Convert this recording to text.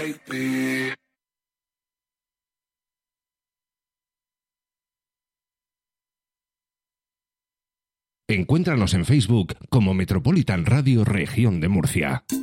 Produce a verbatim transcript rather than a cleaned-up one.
Encuéntranos en Facebook como Metropolitan Radio Región de Murcia.